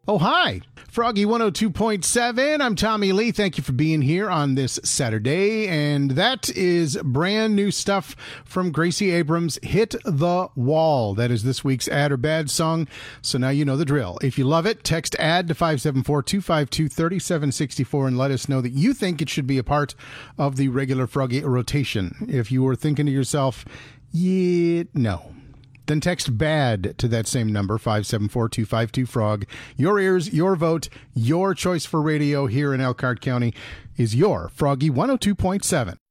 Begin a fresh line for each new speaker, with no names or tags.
Oh, hi. Froggy 102.7. I'm Tommy Lee. Thank you for being here on this Saturday. And that is brand new stuff from Gracie Abrams, Hit the Wall. That is this week's Add or Bad song. So now you know the drill. If you love it, text ADD to 574-252-3764 and let us know that you think it should be a part of the regular Froggy rotation. If you were thinking to yourself, yeah, no, then text BAD to that same number, 574-252-FROG. Your ears, your vote, your choice for radio here in Elkhart County is your Froggy 102.7.